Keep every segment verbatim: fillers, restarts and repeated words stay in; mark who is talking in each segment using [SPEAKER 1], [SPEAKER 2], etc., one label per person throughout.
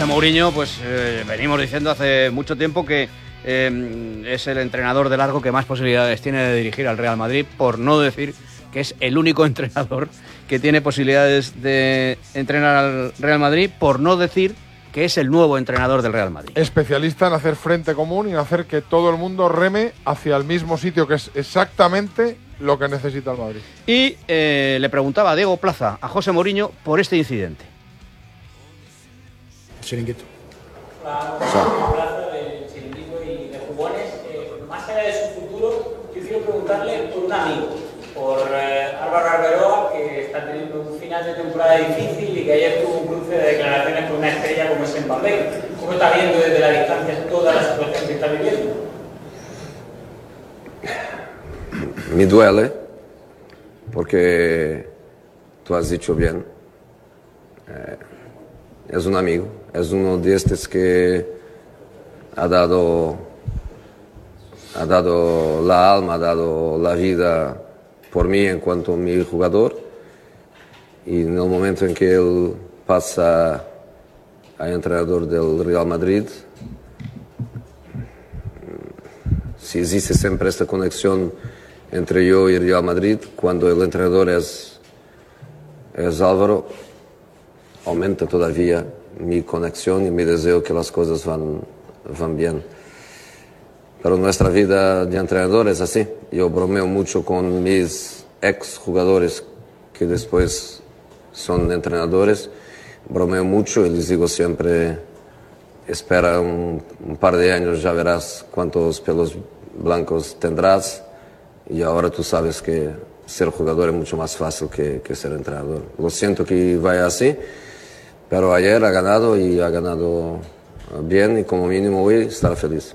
[SPEAKER 1] José Mourinho, pues eh, venimos diciendo hace mucho tiempo que eh, es el entrenador de largo que más posibilidades tiene de dirigir al Real Madrid, por no decir que es el único entrenador que tiene posibilidades de entrenar al Real Madrid, por no decir que es el nuevo entrenador del Real Madrid.
[SPEAKER 2] Especialista en hacer frente común y en hacer que todo el mundo reme hacia el mismo sitio, que es exactamente lo que necesita el Madrid.
[SPEAKER 1] Y eh, le preguntaba a Diego Plaza a José Mourinho por este incidente.
[SPEAKER 3] Chiringuito.
[SPEAKER 4] La plaza del Chiringuito y de Jugones, eh, más allá de su futuro, yo quiero preguntarle por un amigo, por eh, Álvaro Arbeloa, que está teniendo un final de temporada difícil y que ayer tuvo un cruce de declaraciones con una estrella como es Mbappé. ¿Cómo está viendo desde la distancia toda la situación que está viviendo?
[SPEAKER 5] Me duele, porque tú has dicho bien, eh, es un amigo, es uno de estos que ha dado, ha dado la alma, ha dado la vida por mí en cuanto a mi jugador, y en el momento en que él pasa a entrenador del Real Madrid, si existe siempre esta conexión entre yo y el Real Madrid, cuando el entrenador es, es Álvaro, aumenta todavía mi conexión y mi deseo que las cosas van, van bien. Pero nuestra vida de entrenador es así. Yo bromeo mucho con mis ex jugadores que después son entrenadores. Bromeo mucho y les digo siempre, espera un, un par de años, ya verás cuántos pelos blancos tendrás. Y ahora tú sabes que ser jugador es mucho más fácil que, que ser entrenador. Lo siento que vaya así, pero ayer ha ganado y ha ganado bien y como mínimo hoy estará feliz.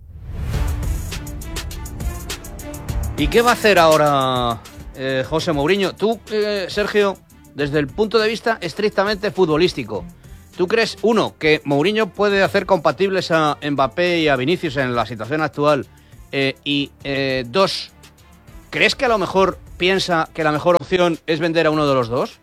[SPEAKER 1] ¿Y qué va a hacer ahora eh, José Mourinho? Tú, eh, Sergio, desde el punto de vista estrictamente futbolístico, ¿tú crees, uno, que Mourinho puede hacer compatibles a Mbappé y a Vinicius en la situación actual? Eh, y eh, dos, ¿crees que a lo mejor piensa que la mejor opción es vender a uno de los dos?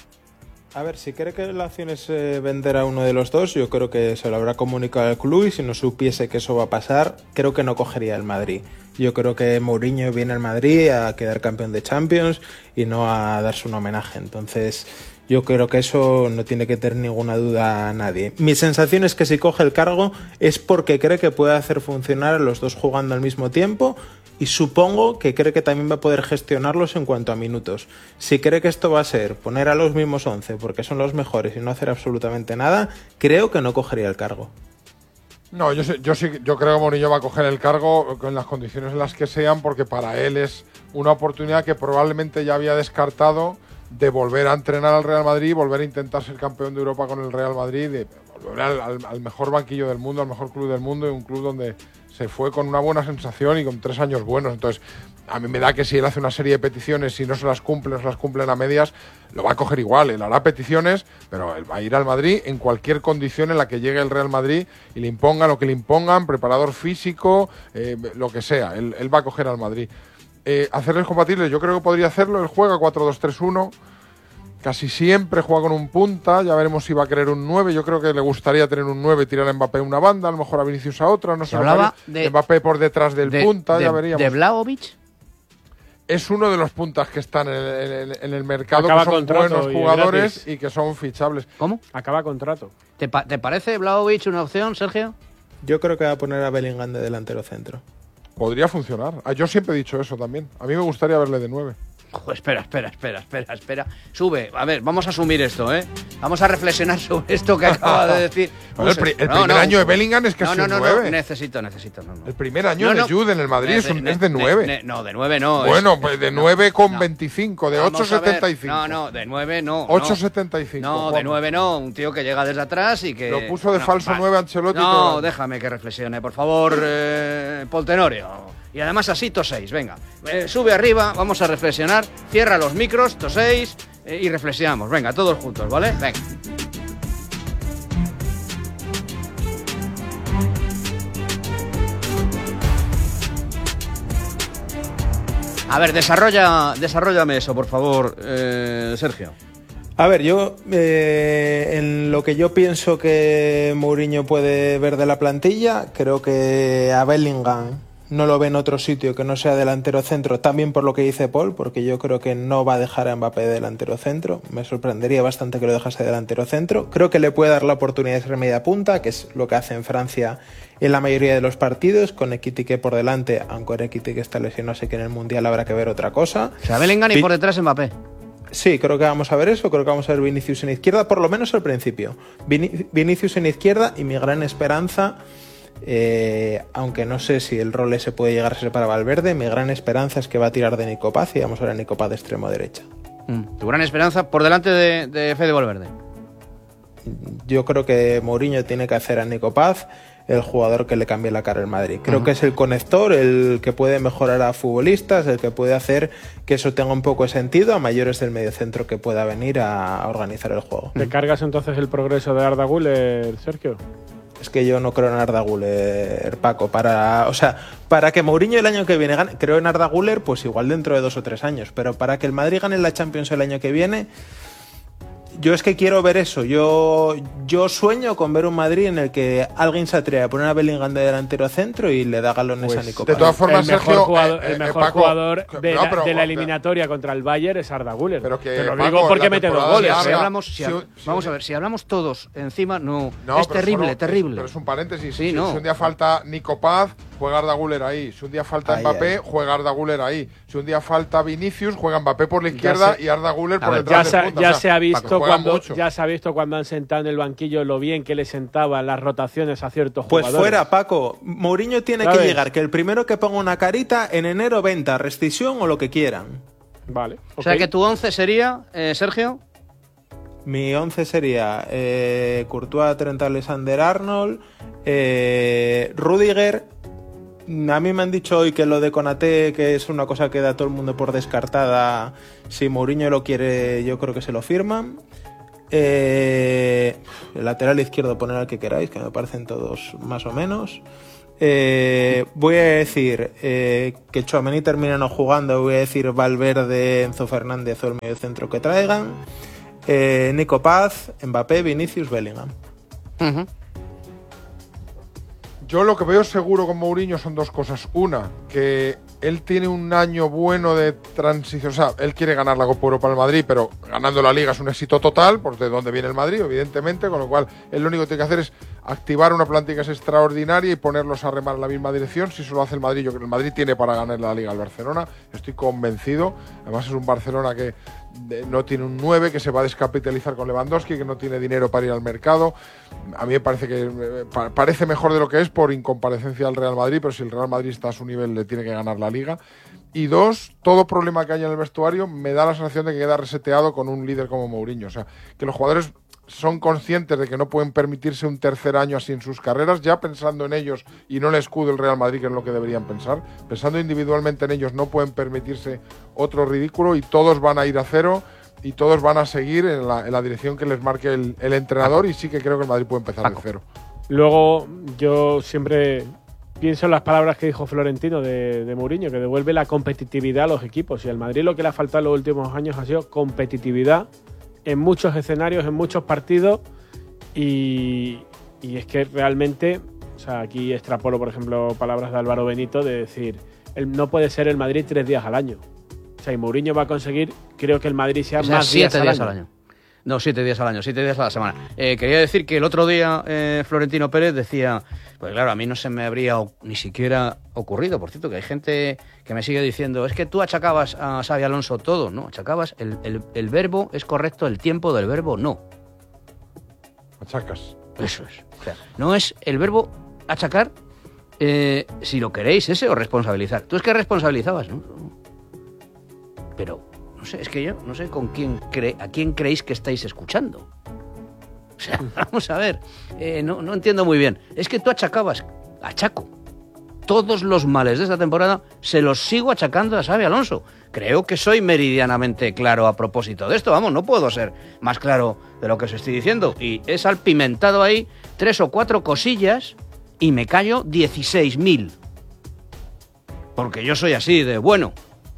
[SPEAKER 6] A ver, si cree que la opción es eh, vender a uno de los dos, yo creo que se lo habrá comunicado al club y si no supiese que eso va a pasar, creo que no cogería el Madrid. Yo creo que Mourinho viene al Madrid a quedar campeón de Champions y no a darse un homenaje. Entonces, yo creo que eso no tiene que tener ninguna duda a nadie. Mi sensación es que si coge el cargo es porque cree que puede hacer funcionar a los dos jugando al mismo tiempo y supongo que cree que también va a poder gestionarlos en cuanto a minutos. Si cree que esto va a ser poner a los mismos once porque son los mejores y no hacer absolutamente nada, creo que no cogería el cargo.
[SPEAKER 2] No, yo, sé, yo sí, yo creo que Mourinho va a coger el cargo en las condiciones en las que sean, porque para él es una oportunidad que probablemente ya había descartado de volver a entrenar al Real Madrid, volver a intentar ser campeón de Europa con el Real Madrid, de volver al, al, al mejor banquillo del mundo, al mejor club del mundo, y un club donde se fue con una buena sensación y con tres años buenos. Entonces, a mí me da que si él hace una serie de peticiones, si no se las cumple, no se las cumplen a medias, lo va a coger igual. Él hará peticiones, pero él va a ir al Madrid en cualquier condición en la que llegue el Real Madrid y le impongan lo que le impongan, preparador físico, eh, lo que sea. Él, él va a coger al Madrid. Eh, hacerles compatibles, yo creo que podría hacerlo. Él juega cuatro dos tres uno. Casi siempre juega con un punta, ya veremos si va a querer un nueve. Yo creo que le gustaría tener un nueve, tirar a Mbappé una banda, a lo mejor a Vinicius a otra, no sé.
[SPEAKER 1] Hablaba de
[SPEAKER 2] Mbappé por detrás del
[SPEAKER 1] de,
[SPEAKER 2] punta,
[SPEAKER 1] de,
[SPEAKER 2] ya veríamos.
[SPEAKER 1] ¿De Vlahovic?
[SPEAKER 2] Es uno de los puntas que están en el, en el, en el mercado,
[SPEAKER 7] Acaba
[SPEAKER 2] que son
[SPEAKER 7] contrato
[SPEAKER 2] buenos
[SPEAKER 7] y
[SPEAKER 2] jugadores
[SPEAKER 7] gratis.
[SPEAKER 2] y que son fichables.
[SPEAKER 1] ¿Cómo?
[SPEAKER 7] Acaba contrato.
[SPEAKER 1] ¿Te, pa- ¿Te parece Vlahovic una opción, Sergio?
[SPEAKER 6] Yo creo que va a poner a Bellingham de delantero centro.
[SPEAKER 2] Podría funcionar. Ah, yo siempre he dicho eso también. A mí me gustaría verle de nueve.
[SPEAKER 1] Joder, espera, espera, espera, espera, espera. Sube, a ver, vamos a asumir esto, ¿eh? Vamos a reflexionar sobre esto que acaba de decir.
[SPEAKER 2] Bueno, el, pri- el no, primer no, año de Bellingham es que
[SPEAKER 1] no,
[SPEAKER 2] es
[SPEAKER 1] no,
[SPEAKER 2] un
[SPEAKER 1] no,
[SPEAKER 2] nueve.
[SPEAKER 1] No, necesito, necesito, no, no.
[SPEAKER 2] El primer año
[SPEAKER 1] no,
[SPEAKER 2] de
[SPEAKER 1] no.
[SPEAKER 2] Jude en el Madrid es, un, es de nueve.
[SPEAKER 1] Ne, ne, no, de nueve no.
[SPEAKER 2] Bueno,
[SPEAKER 1] es,
[SPEAKER 2] pues de nueve con
[SPEAKER 1] no.
[SPEAKER 2] veinticinco, de
[SPEAKER 1] Vamos
[SPEAKER 2] ocho setenta y cinco.
[SPEAKER 1] No, no, de nueve no.
[SPEAKER 2] ocho setenta y cinco.
[SPEAKER 1] No,
[SPEAKER 2] Juan.
[SPEAKER 1] de nueve no. Un tío que llega desde atrás y que...
[SPEAKER 2] Lo puso de
[SPEAKER 1] no,
[SPEAKER 2] falso
[SPEAKER 1] vale.
[SPEAKER 2] nueve Ancelotti.
[SPEAKER 1] No, déjame que reflexione, por favor, eh, Paul Tenorio. Y además así toséis, venga. Eh, sube arriba, vamos a reflexionar. Cierra los micros, toséis eh, y reflexionamos. Venga, todos juntos, ¿vale? Venga. A ver, desarrolla, desarróllame eso, por favor, eh, Sergio.
[SPEAKER 6] A ver, yo eh, en lo que yo pienso que Mourinho puede ver de la plantilla, creo que a Bellingham no lo ve en otro sitio que no sea delantero centro, también por lo que dice Paul, porque yo creo que no va a dejar a Mbappé delantero centro. Me sorprendería bastante que lo dejase delantero centro. Creo que le puede dar la oportunidad de ser media punta, que es lo que hace en Francia en la mayoría de los partidos, con Ekitike por delante, aunque Ekitike está lesionado, sé que en el Mundial habrá que ver otra cosa.
[SPEAKER 1] O sea, Bellingham y por detrás Mbappé.
[SPEAKER 6] Sí, creo que vamos a ver eso, creo que vamos a ver Vinicius en izquierda, por lo menos al principio. Vin- Vinicius en izquierda y mi gran esperanza, eh, aunque no sé si el rol ese puede llegar a ser para Valverde, mi gran esperanza es que va a tirar de Nico Paz y vamos a ver a Nico Paz de extremo derecha.
[SPEAKER 1] Mm. Tu gran esperanza por delante de, de Fede Valverde.
[SPEAKER 6] Yo creo que Mourinho tiene que hacer a Nico Paz el jugador que le cambie la cara al Madrid. Creo uh-huh. que es el conector, el que puede mejorar a futbolistas, el que puede hacer que eso tenga un poco de sentido a mayores del mediocentro que pueda venir a, a organizar el juego.
[SPEAKER 3] ¿Te cargas entonces el progreso de Arda Güler, Sergio?
[SPEAKER 6] Es que yo no creo en Arda Güler, Paco. Para, o sea, para que Mourinho el año que viene gane, creo en Arda Güler, pues igual dentro de dos o tres años, pero para que el Madrid gane la Champions el año que viene, yo es que quiero ver eso. Yo, yo sueño con ver un Madrid en el que alguien se atreve a poner a Bellingham de delantero centro y le da galones
[SPEAKER 2] pues,
[SPEAKER 6] a Nico Paz.
[SPEAKER 2] De todas formas,
[SPEAKER 3] el mejor
[SPEAKER 2] Sergio,
[SPEAKER 3] jugador,
[SPEAKER 2] eh,
[SPEAKER 3] el mejor
[SPEAKER 2] eh, Paco,
[SPEAKER 3] jugador de,
[SPEAKER 2] no,
[SPEAKER 3] la,
[SPEAKER 2] pero,
[SPEAKER 3] de la eliminatoria contra el Bayern es Arda Güler.
[SPEAKER 2] Pero que,
[SPEAKER 3] Te lo
[SPEAKER 2] Paco,
[SPEAKER 3] digo porque
[SPEAKER 2] la
[SPEAKER 3] mete dos
[SPEAKER 2] temporada
[SPEAKER 3] goles.
[SPEAKER 2] larga,
[SPEAKER 1] Si hablamos, si
[SPEAKER 2] si-
[SPEAKER 1] hab-
[SPEAKER 2] si-
[SPEAKER 1] vamos
[SPEAKER 2] si-
[SPEAKER 1] a ver, si hablamos todos encima, no,
[SPEAKER 2] No,
[SPEAKER 1] es
[SPEAKER 2] pero
[SPEAKER 1] terrible,
[SPEAKER 2] eso no,
[SPEAKER 1] terrible.
[SPEAKER 2] es- pero es un paréntesis.
[SPEAKER 1] Sí,
[SPEAKER 2] si,
[SPEAKER 1] no.
[SPEAKER 2] si un día falta Nico Paz, juega Arda Güler ahí. Si un día falta
[SPEAKER 6] Ay,
[SPEAKER 2] Mbappé,
[SPEAKER 6] ay.
[SPEAKER 2] juega Arda Güler ahí. Si un día falta Vinicius, juega Mbappé por la izquierda
[SPEAKER 3] se-
[SPEAKER 2] y Arda Güler
[SPEAKER 1] A
[SPEAKER 2] por
[SPEAKER 1] ver,
[SPEAKER 2] detrás
[SPEAKER 3] Ya,
[SPEAKER 2] del
[SPEAKER 3] se,
[SPEAKER 2] punta.
[SPEAKER 3] ya
[SPEAKER 2] O sea,
[SPEAKER 3] se ha visto
[SPEAKER 2] juegan
[SPEAKER 3] cuando
[SPEAKER 2] mucho.
[SPEAKER 3] ya se ha visto cuando han sentado en el banquillo lo bien que le sentaban las rotaciones a ciertos
[SPEAKER 6] Pues
[SPEAKER 3] jugadores.
[SPEAKER 6] fuera, Paco. Mourinho tiene
[SPEAKER 3] ¿Sabes?
[SPEAKER 6] que llegar, que el primero que ponga una carita en enero venta, rescisión o lo que quieran.
[SPEAKER 3] Vale.
[SPEAKER 1] O sea
[SPEAKER 3] ok.
[SPEAKER 1] que tu once sería, eh, Sergio.
[SPEAKER 6] Mi once sería eh, Courtois, Trent Alexander-Arnold, eh, Rudiger. A mí me han dicho hoy que lo de Konaté, que es una cosa que da todo el mundo por descartada. Si Mourinho lo quiere, yo creo que se lo firman. Eh, el lateral izquierdo, poner al que queráis, que me parecen todos más o menos. Eh, voy a decir eh, que Tchouaméni termina no jugando. Voy a decir Valverde, Enzo Fernández o el mediocentro que traigan. Eh, Nico Paz, Mbappé, Vinicius, Bellingham.
[SPEAKER 1] Uh-huh.
[SPEAKER 2] Yo lo que veo seguro con Mourinho son dos cosas. Una, que él tiene un año bueno de transición. O sea, él quiere ganar la Copa Europa al Madrid, pero ganando la Liga es un éxito total, por de dónde viene el Madrid, evidentemente. Con lo cual, él lo único que tiene que hacer es activar una plantilla que es extraordinaria y ponerlos a remar en la misma dirección. Si eso lo hace el Madrid, yo creo que el Madrid tiene para ganar la Liga al Barcelona. Estoy convencido. Además, es un Barcelona que de, no tiene un nueve, que se va a descapitalizar con Lewandowski, que no tiene dinero para ir al mercado. A mí me parece que eh, pa- parece mejor de lo que es por incomparecencia al Real Madrid, pero si el Real Madrid está a su nivel, le tiene que ganar la Liga. Y dos, todo problema que haya en el vestuario me da la sensación de que queda reseteado con un líder como Mourinho. O sea, que los jugadores son conscientes de que no pueden permitirse un tercer año así en sus carreras, ya pensando en ellos y no el escudo del Real Madrid, que es lo que deberían pensar. Pensando individualmente en ellos, no pueden permitirse otro ridículo y todos van a ir a cero y todos van a seguir en la, en la dirección que les marque el, el entrenador, y sí que creo que el Madrid puede empezar de cero.
[SPEAKER 3] Luego, yo siempre pienso en las palabras que dijo Florentino de, de Mourinho, que devuelve la competitividad a los equipos. Y al Madrid lo que le ha faltado en los últimos años ha sido competitividad en muchos escenarios, en muchos partidos. Y, y es que realmente, o sea, aquí extrapolo, por ejemplo, palabras de Álvaro Benito, de decir, el, no puede ser el Madrid tres días al año. O sea, y Mourinho va a conseguir, creo que el Madrid sea,
[SPEAKER 1] O sea,
[SPEAKER 3] más
[SPEAKER 1] siete
[SPEAKER 3] días,
[SPEAKER 1] días
[SPEAKER 3] al
[SPEAKER 1] al
[SPEAKER 3] año.
[SPEAKER 1] año. No, siete días al año, siete días a la semana. Eh, quería decir que el otro día eh, Florentino Pérez decía, pues claro, a mí no se me habría o- ni siquiera ocurrido. Por cierto, que hay gente que me sigue diciendo, es que tú achacabas a Xabi Alonso todo. No, achacabas, el, el, el verbo es correcto, el tiempo del verbo no.
[SPEAKER 2] Achacas.
[SPEAKER 1] Eso es. O sea, no es el verbo achacar, eh, si lo queréis, ese, o responsabilizar. Tú es que responsabilizabas, ¿no? Pero... No sé, es que yo no sé con quién cre a quién creéis que estáis escuchando. O sea, vamos a ver, eh, no, no entiendo muy bien. Es que tú achacabas, achaco, todos los males de esta temporada se los sigo achacando a Xabi Alonso. Creo que soy meridianamente claro a propósito de esto. Vamos, no puedo ser más claro de lo que os estoy diciendo. Y he salpimentado ahí tres o cuatro cosillas y me callo dieciséis mil. Porque yo soy así de bueno.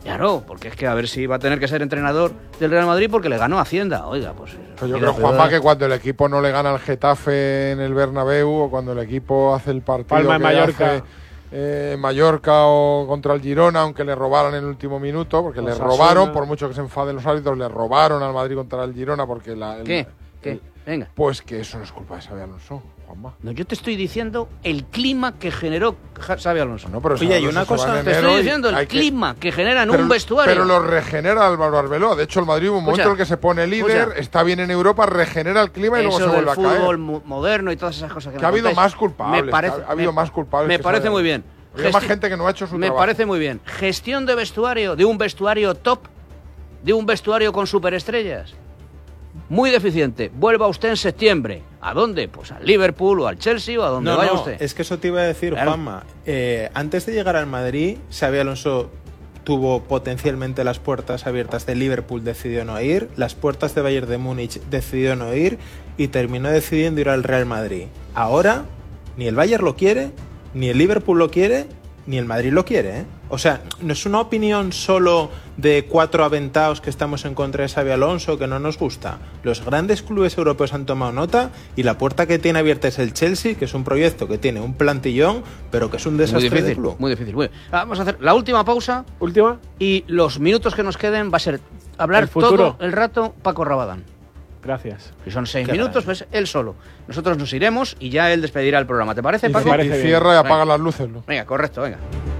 [SPEAKER 1] Claro, porque es que a ver si va a tener que ser entrenador del Real Madrid porque le ganó Hacienda. Oiga, pues...
[SPEAKER 2] Pero yo creo, Juanma, que cuando el equipo no le gana al Getafe en el Bernabéu o cuando el equipo hace el partido
[SPEAKER 3] Palma en
[SPEAKER 2] que
[SPEAKER 3] Mallorca.
[SPEAKER 2] hace eh, Mallorca o contra el Girona, aunque le robaran en el último minuto, porque le
[SPEAKER 3] Osasuna.
[SPEAKER 2] robaron, por mucho que se enfaden los árbitros, le robaron al Madrid contra el Girona porque la... el-
[SPEAKER 1] ¿Qué? ¿Qué?
[SPEAKER 2] el-
[SPEAKER 1] Venga.
[SPEAKER 2] Pues que eso no es culpa de Xabi Alonso, Juanma.
[SPEAKER 1] No, yo te estoy diciendo el clima que generó Ja- Xabi Alonso.
[SPEAKER 2] No, pero
[SPEAKER 6] Oye,
[SPEAKER 2] Xabi
[SPEAKER 6] hay
[SPEAKER 2] Alonso
[SPEAKER 6] una
[SPEAKER 2] se va
[SPEAKER 6] cosa-
[SPEAKER 2] en
[SPEAKER 1] Te
[SPEAKER 2] enero
[SPEAKER 1] estoy
[SPEAKER 2] y
[SPEAKER 1] diciendo el
[SPEAKER 2] hay que-
[SPEAKER 1] clima que genera en
[SPEAKER 2] pero,
[SPEAKER 1] un vestuario.
[SPEAKER 2] Pero lo regenera Álvaro Arbeloa. De hecho, el Madrid hubo un
[SPEAKER 1] Escucha,
[SPEAKER 2] momento en el que se pone líder,
[SPEAKER 1] escucha.
[SPEAKER 2] está bien en Europa, regenera el clima y luego
[SPEAKER 1] Eso
[SPEAKER 2] se
[SPEAKER 1] del
[SPEAKER 2] vuelve a
[SPEAKER 1] fútbol
[SPEAKER 2] caer.
[SPEAKER 1] mo- moderno y todas esas cosas que,
[SPEAKER 2] Que
[SPEAKER 1] me
[SPEAKER 2] ha habido
[SPEAKER 1] contáis,
[SPEAKER 2] más culpables,
[SPEAKER 1] me parece,
[SPEAKER 2] que ha habido
[SPEAKER 1] me-
[SPEAKER 2] más culpables
[SPEAKER 1] Me
[SPEAKER 2] que
[SPEAKER 1] parece
[SPEAKER 2] Xabi
[SPEAKER 1] muy
[SPEAKER 2] Alonso.
[SPEAKER 1] bien.
[SPEAKER 2] Ha habido más
[SPEAKER 1] Gesti-
[SPEAKER 2] gente que no ha hecho su
[SPEAKER 1] Me
[SPEAKER 2] trabajo.
[SPEAKER 1] parece muy bien. Gestión de vestuario, de un vestuario top, de un vestuario con superestrellas. Muy deficiente. Vuelva usted en septiembre. ¿A dónde? Pues al Liverpool o al Chelsea o a donde
[SPEAKER 6] No,
[SPEAKER 1] vaya
[SPEAKER 6] no,
[SPEAKER 1] usted.
[SPEAKER 6] es que eso te iba a decir,
[SPEAKER 1] Claro.
[SPEAKER 6] Juanma. Eh, antes de llegar al Madrid, Xabi Alonso tuvo potencialmente las puertas abiertas de Liverpool, decidió no ir, las puertas de Bayern de Múnich decidió no ir y terminó decidiendo ir al Real Madrid. Ahora, ni el Bayern lo quiere, ni el Liverpool lo quiere, ni el Madrid lo quiere, ¿eh? O sea, no es una opinión solo de cuatro aventados que estamos en contra de Xabi Alonso, que no nos gusta. Los grandes clubes europeos han tomado nota y la puerta que tiene abierta es el Chelsea, que es un proyecto que tiene un plantillón, pero que es un
[SPEAKER 1] Muy
[SPEAKER 6] desastre de
[SPEAKER 1] difícil,
[SPEAKER 6] club.
[SPEAKER 1] muy difícil. Muy bien. Vamos a hacer la última pausa
[SPEAKER 3] Última.
[SPEAKER 1] y los minutos que nos queden va a ser hablar
[SPEAKER 3] El futuro.
[SPEAKER 1] todo el rato Paco Rabadán.
[SPEAKER 3] Gracias.
[SPEAKER 1] Si son seis
[SPEAKER 6] Qué
[SPEAKER 1] minutos, pues él solo. Nosotros nos iremos y ya él despedirá el programa. ¿Te parece,
[SPEAKER 2] Y,
[SPEAKER 1] Paco?
[SPEAKER 2] ci-
[SPEAKER 3] parece
[SPEAKER 2] y
[SPEAKER 3] bien.
[SPEAKER 2] cierra y apaga
[SPEAKER 1] Venga.
[SPEAKER 2] las luces, ¿no?
[SPEAKER 1] Venga, correcto, venga.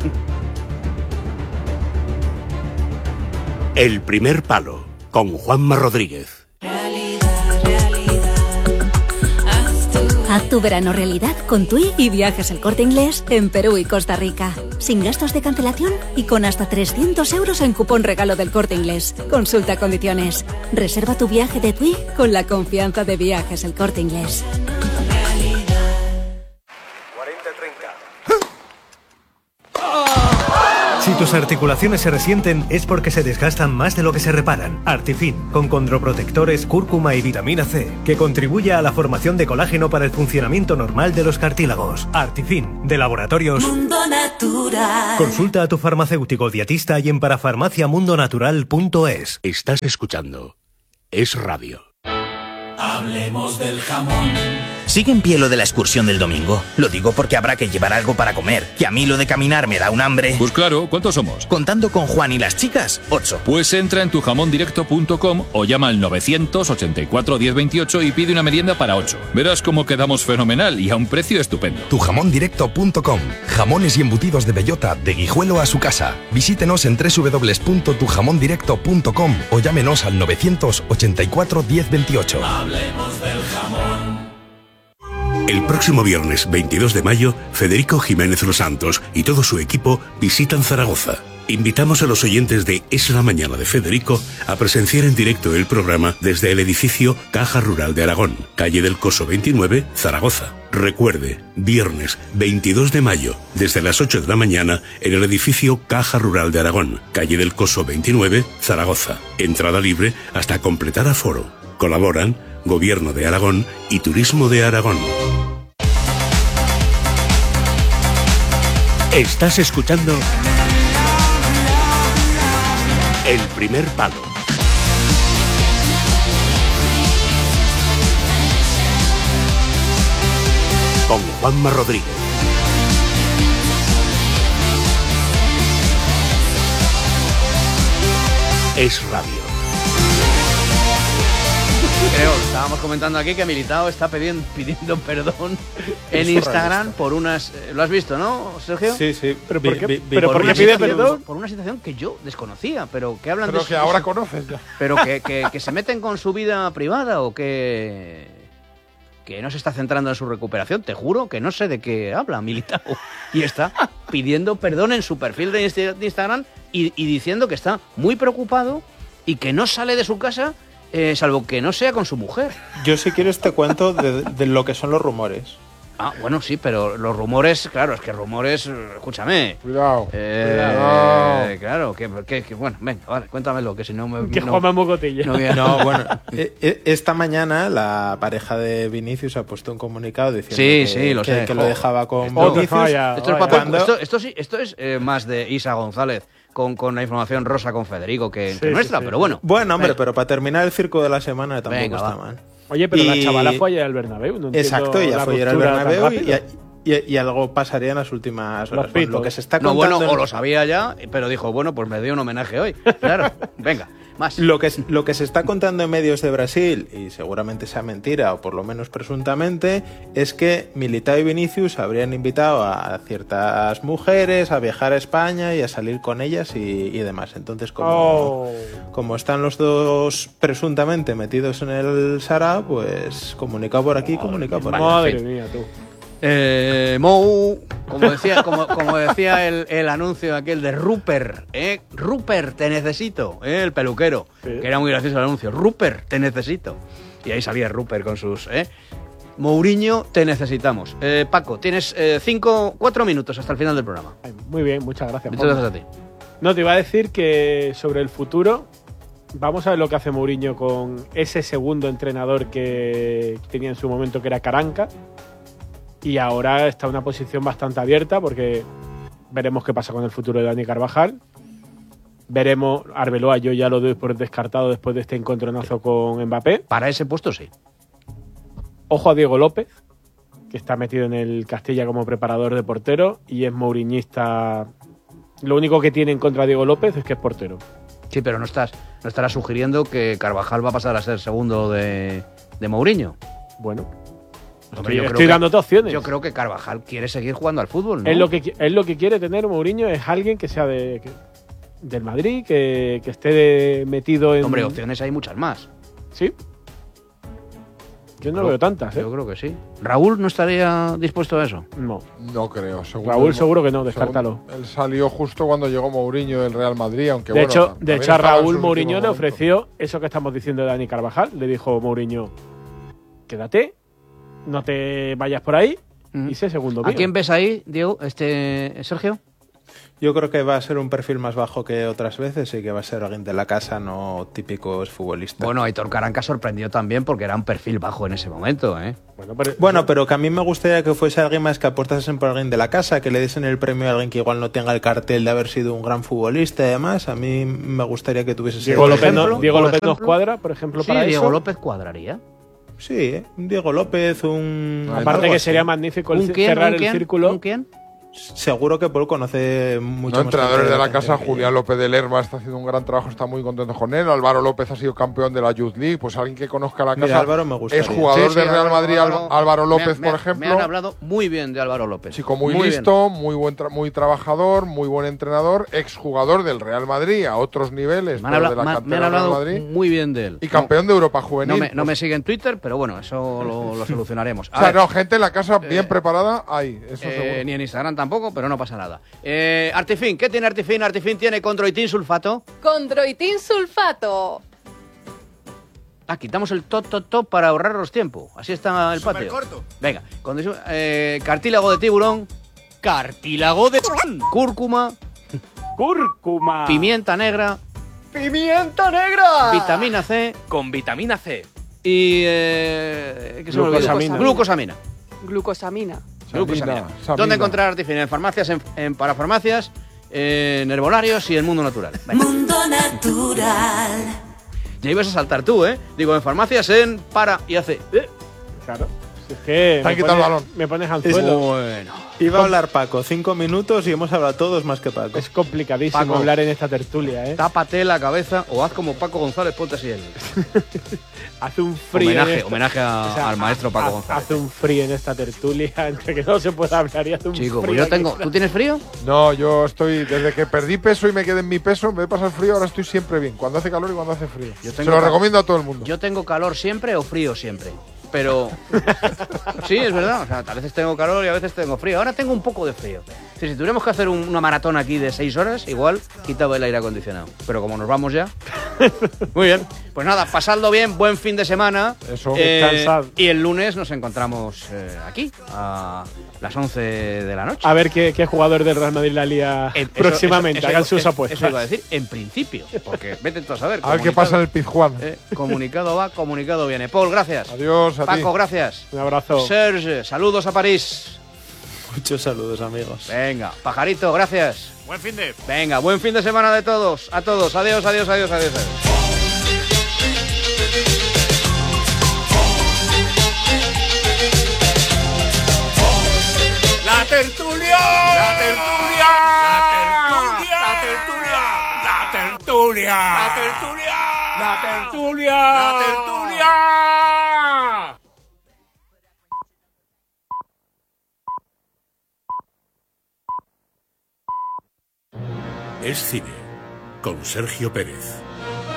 [SPEAKER 7] El primer palo, con Juanma Rodríguez.
[SPEAKER 8] Haz tu verano realidad con TUI y Viajes El Corte Inglés en Perú y Costa Rica. Sin gastos de cancelación y con hasta trescientos euros en cupón regalo del Corte Inglés. Consulta condiciones. Reserva tu viaje de TUI con la confianza de Viajes El Corte Inglés.
[SPEAKER 9] Si tus articulaciones se resienten es porque se desgastan más de lo que se reparan. Artifin, con condroprotectores, cúrcuma y vitamina C, que contribuye a la formación de colágeno para el funcionamiento normal de los cartílagos. Artifin, de Laboratorios
[SPEAKER 8] Mundo Natural.
[SPEAKER 9] Consulta a tu farmacéutico dietista y en parafarmaciamundonatural punto es.
[SPEAKER 7] Estás escuchando Es Radio.
[SPEAKER 10] Hablemos del jamón. ¿Sigue en pie lo de la excursión del domingo? Lo digo porque habrá que llevar algo para comer, que a mí lo de caminar me da un hambre.
[SPEAKER 11] Pues claro, ¿cuántos somos?
[SPEAKER 10] Contando con Juan y las chicas, ocho.
[SPEAKER 11] Pues entra en tu jamón directo punto com o llama al novecientos ochenta y cuatro diez veintiocho y pide una merienda para ocho. Verás cómo quedamos fenomenal y a un precio estupendo.
[SPEAKER 12] tu jamón directo punto com. Jamones y embutidos de bellota de Guijuelo a su casa. Visítenos en doble u doble u doble u punto tu jamón directo punto com o llámenos al novecientos ochenta y cuatro diez veintiocho.
[SPEAKER 10] Hablemos del jamón.
[SPEAKER 7] El próximo viernes veintidós de mayo, Federico Jiménez Los Santos y todo su equipo visitan Zaragoza. Invitamos a los oyentes de Es la Mañana de Federico a presenciar en directo el programa desde el edificio Caja Rural de Aragón, calle del Coso veintinueve, Zaragoza. Recuerde, viernes veintidós de mayo, desde las ocho de la mañana, en el edificio Caja Rural de Aragón, calle del Coso veintinueve, Zaragoza. Entrada libre hasta completar aforo. Colaboran Gobierno de Aragón y Turismo de Aragón. Estás escuchando El primer palo. Con Juanma Rodríguez. Es Radio.
[SPEAKER 1] Creo, estábamos comentando aquí que Militao está pidiendo, pidiendo perdón en Instagram por unas... eh, ¿Lo has visto, no, Sergio?
[SPEAKER 6] Sí, sí.
[SPEAKER 3] ¿Pero
[SPEAKER 6] Vi-
[SPEAKER 3] por qué,
[SPEAKER 6] vi- vi-
[SPEAKER 3] pero
[SPEAKER 1] Por
[SPEAKER 3] por
[SPEAKER 1] una
[SPEAKER 3] qué pide
[SPEAKER 1] situación-
[SPEAKER 3] perdón?
[SPEAKER 1] Por una situación que yo desconocía, pero que hablan
[SPEAKER 2] Pero
[SPEAKER 1] de...
[SPEAKER 2] que
[SPEAKER 1] su-
[SPEAKER 2] ahora conoces ya.
[SPEAKER 1] Pero que, que, que se meten con su vida privada o que... que no se está centrando en su recuperación. Te juro que no sé de qué habla Militao. Y está pidiendo perdón en su perfil de, Insta- de Instagram y, y diciendo que está muy preocupado y que no sale de su casa eh, salvo que no sea con su mujer.
[SPEAKER 6] Yo si quieres te cuento de, de lo que son los rumores.
[SPEAKER 1] Ah, bueno, sí, pero los rumores, claro, es que rumores, escúchame.
[SPEAKER 2] Cuidado.
[SPEAKER 1] Eh,
[SPEAKER 2] cuidado.
[SPEAKER 1] Claro, que, que, que bueno, venga, vale, cuéntamelo, que si no me...
[SPEAKER 3] Que
[SPEAKER 1] no,
[SPEAKER 3] Juanma Mocotilla.
[SPEAKER 1] no voy a-
[SPEAKER 6] No, bueno, eh, eh, esta mañana la pareja de Vinicius ha puesto un comunicado diciendo
[SPEAKER 1] Sí,
[SPEAKER 6] que,
[SPEAKER 1] sí, lo
[SPEAKER 6] que-
[SPEAKER 1] sé.
[SPEAKER 6] que lo dejaba con
[SPEAKER 1] Esto-
[SPEAKER 6] Vinicius.
[SPEAKER 3] Vaya,
[SPEAKER 1] Esto es,
[SPEAKER 3] vaya.
[SPEAKER 1] papel-
[SPEAKER 6] Cuando-
[SPEAKER 1] esto, esto sí, esto es eh, más de Isa González. con, con la información rosa con Federico que,
[SPEAKER 6] Sí,
[SPEAKER 1] que nuestra,
[SPEAKER 6] sí, sí.
[SPEAKER 1] pero bueno.
[SPEAKER 6] Bueno, hombre,
[SPEAKER 1] Venga.
[SPEAKER 6] pero para terminar el circo de la semana tampoco
[SPEAKER 1] Venga,
[SPEAKER 6] está
[SPEAKER 1] va.
[SPEAKER 6] mal.
[SPEAKER 3] Oye, pero la
[SPEAKER 6] Y-
[SPEAKER 3] chavala fue ayer al Bernabéu. No
[SPEAKER 6] Exacto,
[SPEAKER 3] entiendo
[SPEAKER 6] ya
[SPEAKER 3] la
[SPEAKER 6] fue ayer al
[SPEAKER 3] ruptura tan
[SPEAKER 6] Bernabéu y,
[SPEAKER 3] rápido.
[SPEAKER 6] y- y algo pasaría en las últimas horas.
[SPEAKER 3] Los
[SPEAKER 6] Bueno,
[SPEAKER 3] pitos.
[SPEAKER 6] lo que se está
[SPEAKER 1] No,
[SPEAKER 6] contando
[SPEAKER 1] bueno, o
[SPEAKER 6] en-
[SPEAKER 1] lo sabía ya, pero dijo, bueno, pues me dio un homenaje hoy. Claro, venga, más.
[SPEAKER 6] Lo que, lo que se está contando en medios de Brasil, y seguramente sea mentira, o por lo menos presuntamente, es que Militao y Vinicius habrían invitado a ciertas mujeres a viajar a España y a salir con ellas y, y demás. Entonces, como,
[SPEAKER 3] Oh.
[SPEAKER 6] como están los dos presuntamente metidos en el Sara, pues comunicado por aquí, comunicado por allá.
[SPEAKER 3] Madre
[SPEAKER 1] en fin.
[SPEAKER 3] mía, tú.
[SPEAKER 1] Eh, Mou, como decía, como, como decía el, el anuncio aquel de Rupert, ¿eh? Rupert, te necesito, ¿eh? El peluquero,
[SPEAKER 3] Sí.
[SPEAKER 1] que era muy gracioso el anuncio. Rupert, te necesito. Y ahí salía Rupert con sus, ¿eh? Mourinho, te necesitamos. Eh, Paco, tienes eh, cinco, cuatro minutos hasta el final del programa.
[SPEAKER 3] Ay, muy bien, muchas gracias.
[SPEAKER 1] Muchas
[SPEAKER 3] Juanma.
[SPEAKER 1] gracias a ti.
[SPEAKER 3] No, te iba a decir que sobre el futuro, vamos a ver lo que hace Mourinho con ese segundo entrenador que tenía en su momento, que era Caranca. Y ahora está en una posición bastante abierta porque veremos qué pasa con el futuro de Dani Carvajal. Veremos, Arbeloa yo ya lo doy por descartado después de este encontronazo con Mbappé.
[SPEAKER 1] Para ese puesto sí.
[SPEAKER 3] Ojo a Diego López, que está metido en el Castilla como preparador de portero y es mouriñista. Lo único que tiene en contra de Diego López es que es portero.
[SPEAKER 1] Sí, pero no estás, no estarás sugiriendo que Carvajal va a pasar a ser segundo de, de Mourinho.
[SPEAKER 3] Bueno,
[SPEAKER 1] Hombre,
[SPEAKER 3] estoy,
[SPEAKER 1] yo creo
[SPEAKER 3] estoy
[SPEAKER 1] que-
[SPEAKER 3] dándote opciones.
[SPEAKER 1] Yo creo que Carvajal quiere seguir jugando al fútbol, ¿no?
[SPEAKER 3] Él lo que qui- él lo que quiere tener Mourinho es alguien que sea de que- del Madrid, que, que esté de- metido en.
[SPEAKER 1] Hombre, opciones hay muchas más.
[SPEAKER 3] Sí. Yo no
[SPEAKER 1] Creo-
[SPEAKER 3] veo tantas, ¿eh?
[SPEAKER 1] Yo creo que sí. ¿Raúl no estaría dispuesto a eso?
[SPEAKER 3] No.
[SPEAKER 2] No creo. según
[SPEAKER 3] Raúl
[SPEAKER 2] el-
[SPEAKER 3] seguro que no,
[SPEAKER 2] según-
[SPEAKER 3] descártalo.
[SPEAKER 2] Él salió justo cuando llegó Mourinho del Real Madrid, aunque
[SPEAKER 3] De
[SPEAKER 2] bueno,
[SPEAKER 3] hecho,
[SPEAKER 2] también
[SPEAKER 3] de hecho a
[SPEAKER 2] estaba en
[SPEAKER 3] Raúl
[SPEAKER 2] sus
[SPEAKER 3] Mourinho
[SPEAKER 2] últimos
[SPEAKER 3] le
[SPEAKER 2] momentos.
[SPEAKER 3] ofreció eso que estamos diciendo de Dani Carvajal. Le dijo Mourinho, quédate, no te vayas por ahí y sé segundo
[SPEAKER 1] ¿A
[SPEAKER 3] mío.
[SPEAKER 1] quién ves ahí, Diego? Este, ¿Sergio?
[SPEAKER 6] Yo creo que va a ser un perfil más bajo que otras veces y que va a ser alguien de la casa, no típicos futbolistas.
[SPEAKER 1] Bueno, Aitor Caranca sorprendió también porque era un perfil bajo en ese momento, ¿eh?
[SPEAKER 3] Bueno, pero,
[SPEAKER 6] Bueno, pero que a mí me gustaría que fuese alguien más que aportasen por alguien de la casa, que le diesen el premio a alguien que igual no tenga el cartel de haber sido un gran futbolista y demás. A mí me gustaría que tuviese ese
[SPEAKER 3] Diego López,
[SPEAKER 6] ejemplo.
[SPEAKER 3] no- Diego
[SPEAKER 1] por
[SPEAKER 3] López nos
[SPEAKER 1] ejemplo.
[SPEAKER 3] cuadra, por ejemplo,
[SPEAKER 1] Sí,
[SPEAKER 3] para
[SPEAKER 1] Diego
[SPEAKER 3] eso.
[SPEAKER 1] López cuadraría.
[SPEAKER 6] Sí, ¿eh? un Diego López, un...
[SPEAKER 3] Aparte
[SPEAKER 6] algo
[SPEAKER 3] que
[SPEAKER 6] así.
[SPEAKER 3] sería magnífico el
[SPEAKER 1] ¿Un
[SPEAKER 3] c-
[SPEAKER 1] quién?
[SPEAKER 3] cerrar
[SPEAKER 1] ¿Un
[SPEAKER 3] el
[SPEAKER 1] quién?
[SPEAKER 3] círculo.
[SPEAKER 1] ¿Un quién?
[SPEAKER 6] Seguro que Paul conoce mucho
[SPEAKER 2] No,
[SPEAKER 6] más
[SPEAKER 2] entrenadores
[SPEAKER 6] gente
[SPEAKER 2] de la
[SPEAKER 6] que-
[SPEAKER 2] casa,
[SPEAKER 6] que-
[SPEAKER 2] Julián López de Lerma está haciendo un gran trabajo, está muy contento con él. Álvaro López ha sido campeón de la Youth League, pues alguien que conozca la
[SPEAKER 6] Mira,
[SPEAKER 2] casa.
[SPEAKER 6] Álvaro me gustaría.
[SPEAKER 2] Es jugador
[SPEAKER 1] Sí, sí,
[SPEAKER 2] del Real
[SPEAKER 1] Álvaro-
[SPEAKER 2] Madrid,
[SPEAKER 1] Álvaro-
[SPEAKER 2] Álvaro López,
[SPEAKER 1] me- me-
[SPEAKER 2] por ejemplo.
[SPEAKER 1] Me han hablado muy bien de Álvaro López.
[SPEAKER 2] Chico muy,
[SPEAKER 1] bien.
[SPEAKER 2] listo, muy buen tra- muy trabajador, muy buen entrenador, exjugador del Real Madrid a otros niveles,
[SPEAKER 1] Me han,
[SPEAKER 2] pero
[SPEAKER 1] habla-
[SPEAKER 2] de la
[SPEAKER 1] me han-
[SPEAKER 2] cantera
[SPEAKER 1] me han
[SPEAKER 2] del Real
[SPEAKER 1] hablado
[SPEAKER 2] Madrid.
[SPEAKER 1] muy bien de él.
[SPEAKER 2] Y campeón de Europa
[SPEAKER 1] No
[SPEAKER 2] juvenil.
[SPEAKER 1] me, no
[SPEAKER 2] pues.
[SPEAKER 1] me sigue en Twitter, pero bueno, eso lo, lo solucionaremos. A
[SPEAKER 2] O sea,
[SPEAKER 1] ver,
[SPEAKER 2] no, gente en la casa bien preparada, hay, eso
[SPEAKER 1] eh,
[SPEAKER 2] seguro.
[SPEAKER 1] ni en Instagram tampoco, pero no pasa nada. Eh, Artifin, ¿qué tiene Artifin? Artifin tiene condroitin sulfato.
[SPEAKER 13] Condroitin sulfato.
[SPEAKER 1] Ah, quitamos el top, top, top para ahorrarnos tiempo. Así está el patio.
[SPEAKER 14] Supercorto.
[SPEAKER 1] Venga, condición- eh, cartílago de tiburón, cartílago de cúrcuma,
[SPEAKER 3] Cúrcuma.
[SPEAKER 1] pimienta negra,
[SPEAKER 14] ¡Pimienta negra!
[SPEAKER 1] vitamina C
[SPEAKER 14] Con vitamina C.
[SPEAKER 1] y eh, ¿qué se me olvidó?
[SPEAKER 3] Glucosamina.
[SPEAKER 1] Glucosamina.
[SPEAKER 13] Glucosamina.
[SPEAKER 1] Glucosamina.
[SPEAKER 2] Sabina.
[SPEAKER 1] ¿Dónde encontrar Artifin? En farmacias, en, en parafarmacias, en herbolarios y en Mundo Natural. Venga.
[SPEAKER 15] Mundo Natural.
[SPEAKER 1] Ya ibas a saltar tú, ¿eh? Digo, en farmacias, en para y hace. eh.
[SPEAKER 3] Claro. Si es que
[SPEAKER 2] Te han
[SPEAKER 3] me
[SPEAKER 2] quitado el
[SPEAKER 3] pones,
[SPEAKER 2] balón.
[SPEAKER 3] me pones anzuelo.
[SPEAKER 1] Bueno.
[SPEAKER 6] Iba a hablar Paco, cinco minutos y hemos hablado todos más que Paco.
[SPEAKER 3] Es complicadísimo
[SPEAKER 1] Paco.
[SPEAKER 3] hablar en esta tertulia, ¿eh?
[SPEAKER 1] Tápate la cabeza o haz como Paco González, ponte así.
[SPEAKER 3] Hace un frío. en
[SPEAKER 1] Homenaje,
[SPEAKER 3] esta-
[SPEAKER 1] homenaje a-
[SPEAKER 3] o sea,
[SPEAKER 1] al maestro Paco
[SPEAKER 3] ha-
[SPEAKER 1] González.
[SPEAKER 3] Hace un frío en esta tertulia entre que no se puede hablar y hace un
[SPEAKER 1] Chico,
[SPEAKER 3] frío.
[SPEAKER 1] pues yo
[SPEAKER 3] aquí.
[SPEAKER 1] tengo. ¿Tú tienes frío?
[SPEAKER 2] No, yo estoy, desde que perdí peso y me quedé en mi peso, en vez de pasar frío, ahora estoy siempre bien, cuando hace calor y cuando hace frío.
[SPEAKER 1] Yo
[SPEAKER 2] Se
[SPEAKER 1] tengo
[SPEAKER 2] lo
[SPEAKER 1] ca-
[SPEAKER 2] recomiendo a todo el mundo.
[SPEAKER 1] Yo tengo calor siempre o frío siempre. Pero. Sí, es verdad. O sea, a veces tengo calor y a veces tengo frío. Ahora tengo un poco de frío. Si, si tuviéramos que hacer un- una maratón aquí de seis horas, igual quitaba el aire acondicionado. Pero como nos vamos ya. Muy bien. Pues nada, pasadlo bien, buen fin de semana.
[SPEAKER 2] Eso.
[SPEAKER 3] Descansad.
[SPEAKER 1] Y el lunes nos encontramos eh, aquí, a las once de la noche.
[SPEAKER 3] A ver qué, qué jugador del Real Madrid la lía
[SPEAKER 1] En- eso-
[SPEAKER 3] próximamente.
[SPEAKER 1] eso-
[SPEAKER 3] Hagan
[SPEAKER 1] eso-
[SPEAKER 3] sus
[SPEAKER 1] eso-
[SPEAKER 3] apuestas.
[SPEAKER 1] Eso iba a decir, en principio. Porque vete tú a saber.
[SPEAKER 2] A ver qué
[SPEAKER 1] comunicado-
[SPEAKER 2] pasa en el Pizjuán.
[SPEAKER 1] eh, comunicado va, comunicado viene. Paul, gracias.
[SPEAKER 2] Adiós a ti.
[SPEAKER 1] Paco, gracias.
[SPEAKER 3] Un abrazo.
[SPEAKER 1] Serge, saludos a París.
[SPEAKER 6] Muchos saludos, amigos.
[SPEAKER 1] Venga, Pajarito, gracias.
[SPEAKER 16] Buen fin de.
[SPEAKER 1] Venga, buen fin de semana de todos. A todos. Adiós, adiós, adiós, adiós. adiós.
[SPEAKER 16] La tertulia. La tertulia. La tertulia. La tertulia. La tertulia. La tertulia. La tertulia.
[SPEAKER 7] Es cine, con Sergio Pérez.